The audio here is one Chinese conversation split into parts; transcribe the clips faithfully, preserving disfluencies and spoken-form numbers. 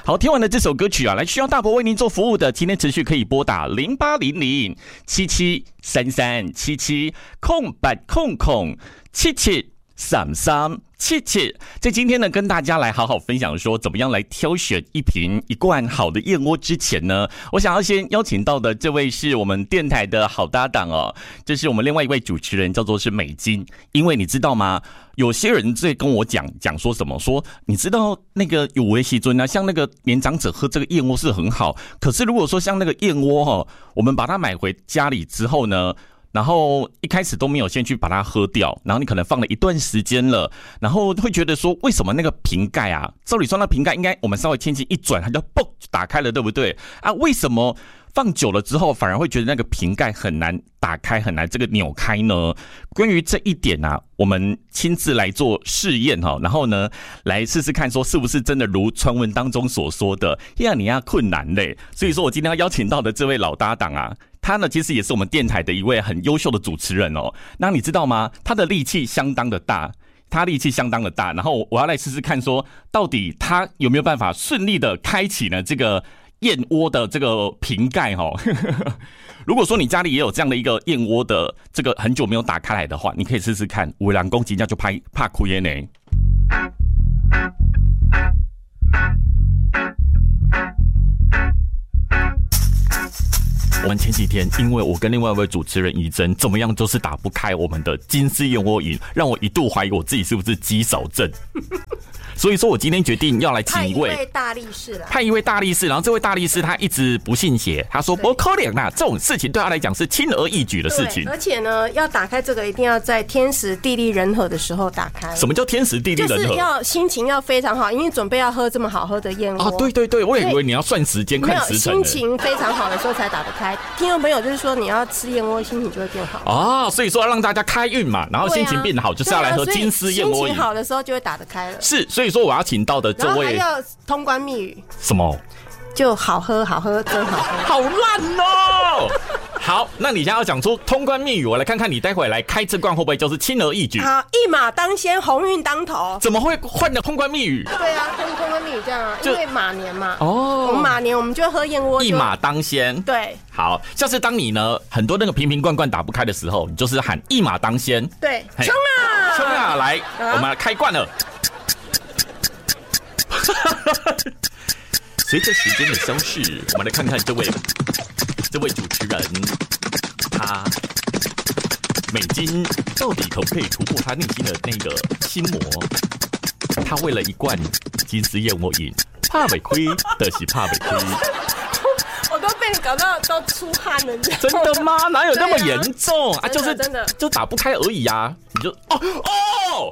好，听完了这首歌曲啊，来需要大伯为您做服务的，今天持续可以拨打零八零零七七三三七七空八空空七七三三七七。在今天呢，跟大家来好好分享说，怎么样来挑选一瓶一罐好的燕窝之前呢，我想要先邀请到的这位是我们电台的好搭档哦，这是我们另外一位主持人，叫做是美金。因为你知道吗？有些人在跟我讲讲说什么，说你知道那个有维西尊啊，像那个年长者喝这个燕窝是很好，可是如果说像那个燕窝哈，我们把它买回家里之后呢，然后一开始都没有先去把它喝掉，然后你可能放了一段时间了，然后会觉得说为什么那个瓶盖啊，照理说那瓶盖应该我们稍微轻轻一转，它就嘣打开了，对不对啊？为什么放久了之后反而会觉得那个瓶盖很难打开，很难这个扭开呢？关于这一点啊，我们亲自来做试验哈，然后呢来试试看说是不是真的如传闻当中所说的呀你要困难嘞。所以说我今天要邀请到的这位老搭档啊，他呢其实也是我们电台的一位很优秀的主持人哦。那你知道吗？他的力气相当的大。他力气相当的大，然后我要来试试看说到底他有没有办法顺利的开启呢这个燕窝的这个瓶盖齁。如果说你家里也有这样的一个燕窝的这个很久没有打开来的话，你可以试试看，有人说真的就怕怕开的呢。我们前几天，因为我跟另外一位主持人怡珍怎么样都是打不开我们的金丝燕窝饮，让我一度怀疑我自己是不是肌少症。所以说我今天决定要来请一位派一位大力士了， 派一位大力士，然后这位大力士他一直不信邪，他说不可能啦，这种事情对他来讲是轻而易举的事情。 而且呢，要打开这个一定要在天时地利人和的时候打开。 什么叫天时地利人和？ 就是要心情要非常好，因为准备要喝这么好喝的燕窝。 啊，对对对，我也以为你要算时间看时辰。 没有，心情非常好的时候才打得开。听众朋友就是说，你要吃燕窝，心情就会变好。 啊，所以说要让大家开运嘛，然后心情变好，就是要来喝金丝燕窝饮。 心情好的时候就会打得开了。 是，所以说我要请到的这位， 然后还要通关密语。 什么？ 就好喝，好喝，真好喝。 好烂哦！好，那你现在要讲出通关密语，我来看看你待会来开这罐会不会就是轻而易举？ 好，一马当先，鸿运当头。 怎么会换了通关密语？ 对啊，通通关密语这样啊，因为马年嘛。 哦， 我们马年我们就喝燕窝。 一马当先。 对。 好，下次当你呢很多那个瓶瓶罐罐打不开的时候，你就是喊一马当先。 对，冲啊！ 冲啊！来， 啊、 我们来开罐了。随着时间的消逝，我们来看看这位这位主持人，他美金到底可不可以突破他内心的那个心魔？他为了一罐金丝燕窝饮，怕违亏的是怕违亏。 我都被你搞到都出汗了， 真的吗？哪有那么严重 啊, 啊？就是真的就打不开而已啊！你就哦哦。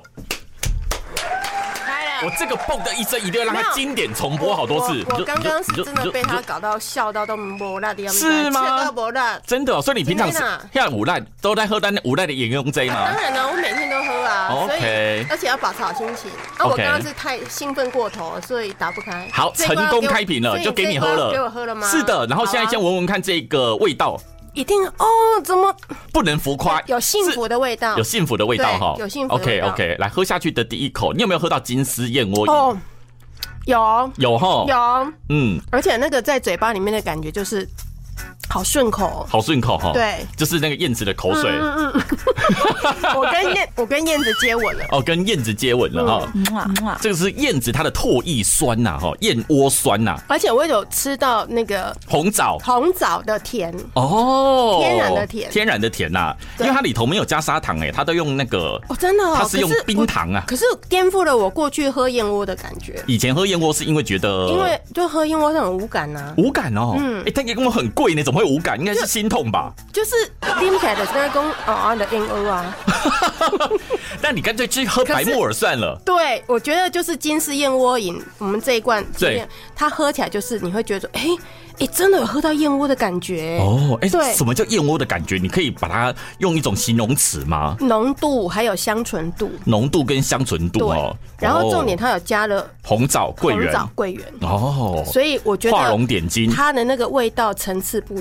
我这个蹦的一声一定要让他经典重播好多次。 我刚刚是真的被他搞到笑到都没辣的， 是吗？真的、哦，所以你平常像五辣都在喝咱五辣的眼用针吗？ 当然了，我每天都喝啊。OK， 而且要保持好心情。啊，我刚刚是太兴奋过头，所以打不开。 好，成功开瓶了，就给你喝了。 给我喝了吗？ 是的，然后现在先闻闻看这个味道。 一定哦，怎么不能浮夸？ 有幸福的味道， 有幸福的味道哈， 有幸福的味道。 OK OK， 来喝下去的第一口，你有没有喝到金丝燕窝饮？ 哦，有有哈， 有， 嗯， 而且那个在嘴巴里面的感觉就是好顺口， 好顺口哈， 对， 就是那个燕子的口水。 嗯嗯我跟燕，我跟燕子接吻了。 哦，跟燕子接吻了哈、嗯。这个是燕子它的唾液酸呐，哈，燕窝酸呐。 而且我有吃到那个红枣， 红枣的甜哦， 天然的甜， 天然的甜呐、啊，因为它里头没有加砂糖哎、欸，它都用那个哦，真的、哦， 它是用冰糖啊。 可是颠覆了我过去喝燕窝的感觉。 以前喝燕窝是因为觉得， 因为就喝燕窝是很无感呐、啊， 无感哦，嗯，哎、欸，但燕窝很贵呢，怎么会无感？应该是心痛吧？ 就是拎起来的是那公哦的燕窝啊。 那你干脆去喝白木耳算了。 对，我觉得就是金丝燕窝饮，我们这一罐，对，它喝起来就是你会觉得说，哎、欸。哎、欸，真的有喝到燕窝的感觉哦！哎、欸，对，什么叫燕窝的感觉？你可以把它用一种形容词吗？ 浓度还有香醇度， 浓度跟香醇度哦。 然后重点它有加了红枣、桂圆、 红枣、桂圆哦， 所以我觉得画龙点睛， 它的那个味道层次不一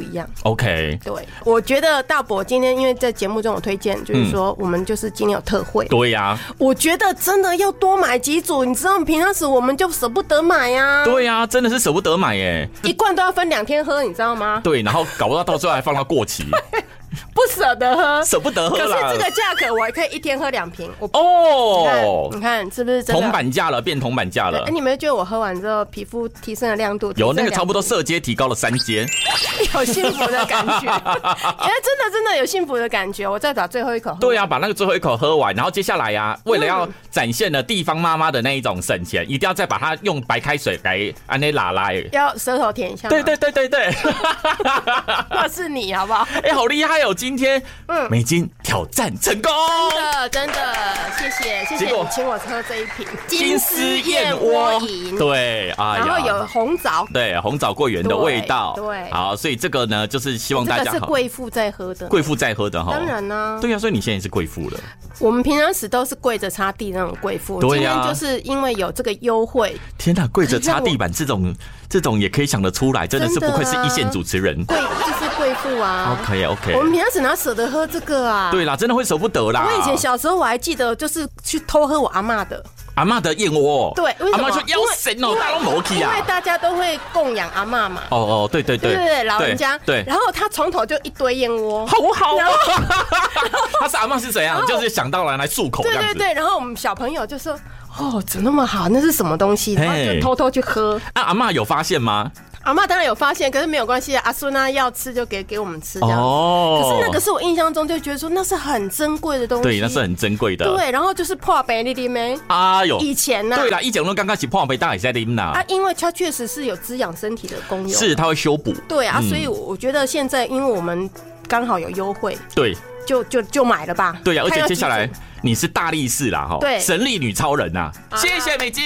一样。 OK， 对，我觉得大伯今天因为在节目中有推荐，就是说我们就是今天有特惠。 对呀、啊， 我觉得真的要多买几组，你知道平常时我们就舍不得买呀、啊。 对呀、啊，真的是舍不得买耶， 一罐都要分两天喝，你知道吗？ 对，然后搞不到到最后还放到过期。 不舍得喝， 舍不得喝啦。 可是这个价格，我还可以一天喝两瓶。 哦， 你看，你看是不是真的？ 铜板价了，变铜板价了。 哎，你们觉得我喝完之后，皮肤提升了亮度？ 有那个差不多色阶提高了三阶， 有幸福的感觉。哎，真的真的有幸福的感觉。我再把最后一口喝完。 对啊，把那个最后一口喝完，然后接下来呀、啊，为了要展现了地方妈妈的那一种省钱，一定要再把它用白开水来安内拉拉， 要舌头舔一下。 对对对对对， 那是你好不好？ 哎，好厉害哦！今天嗯，美金挑战成功， 真的真的，谢谢谢谢你请我喝这一瓶金丝燕窝饮，对，哎呀， 然后有红枣， 对，红枣桂圆的味道， 对， 好，所以这个呢，就是希望大家这个是贵妇在喝的， 贵妇在喝的哈， 当然呢， 对呀、啊，所以你现在是贵妇了。 我们平常时都是跪着擦地那种贵妇， 对呀、啊， 今天就是因为有这个优惠。 天哪，跪着擦地板这种这种也可以想得出来，真的是不愧是一线主持人， 贵就是贵妇啊。 OK OK， 我们平常时哪舍得喝这个啊？ 对啦，真的会舍不得啦。 我以前小时候我还记得，就是去偷喝我阿嬷的。 阿嬷的燕窝， 对， 阿嬷说要神哦，大龙摩奇啊， 因为大家都会供养阿嬷嘛。 哦哦，对对对， 对对对，老人家。 对， 然后他从头就一堆燕窝， 好好啊。他是阿嬷是怎样？就是想到了来漱口。 对对对，然后我们小朋友就说：“哦，怎么那么好？那是什么东西？”然后就偷偷去喝。 啊，阿嬷有发现吗？ 阿嬷当然有发现，可是没有关系，阿孙啊要吃就给给我们吃这样子。哦，可是那个是我印象中就觉得说那是很珍贵的东西， 对，那是很珍贵的。 对，然后就是破杯你啉没？ 哎呦， 以前呢、啊？ 对啦，以前我们刚开始破杯，大家也在啉啦。 啊，因为它确实是有滋养身体的功用， 是它会修补。 对啊，嗯、所以我觉得现在因为我们刚好有优惠， 对， 就就就买了吧。 对啊，而且接下来你是大力士啦，哈， 对， 神力女超人呐、啊，谢谢美金。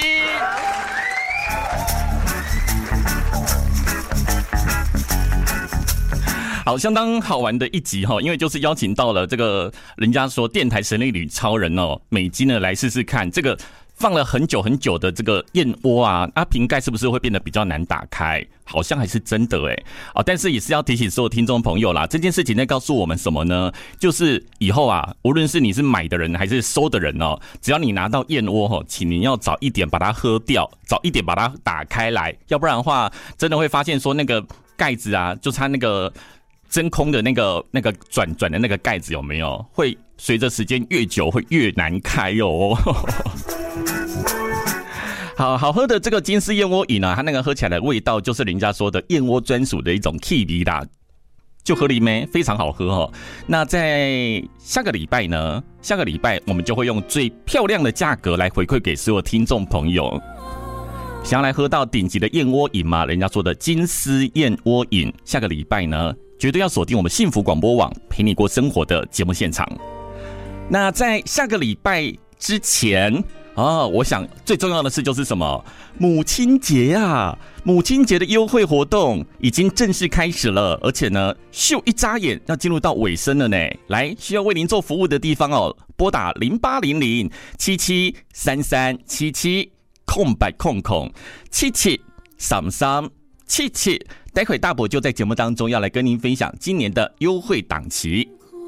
好，相当好玩的一集哈，因为就是邀请到了这个人家说电台神力女超人哦，美金呢来试试看这个放了很久很久的这个燕窝啊，啊瓶盖是不是会变得比较难打开？好像还是真的哎，啊，但是也是要提醒所有听众朋友啦，这件事情在告诉我们什么呢？就是以后啊，无论是你是买的人还是收的人哦，只要你拿到燕窝哈，请你要早一点把它喝掉，早一点把它打开来，要不然的话，真的会发现说那个盖子啊，就它那个。真空的那个那个转转的那个盖子有没有会随着时间越久会越难开哦？好好喝的这个金丝燕窝饮啊，它那个喝起来的味道就是人家说的燕窝专属的一种气味啦，就合理没？非常好喝哦。那在下个礼拜呢，下个礼拜我们就会用最漂亮的价格来回馈给所有听众朋友。想要来喝到顶级的燕窝饮吗？人家说的金丝燕窝饮，下个礼拜呢？绝对要锁定我们幸福广播网陪你过生活的节目现场。那在下个礼拜之前哦，我想最重要的事就是什么？母亲节啊！母亲节的优惠活动已经正式开始了，而且呢，咻一眨眼要进入到尾声了呢。来，需要为您做服务的地方哦，拨打零八零零七七三三七七空白空空七七三三七七。待会大伯就在节目当中要来跟您分享今年的优惠档期。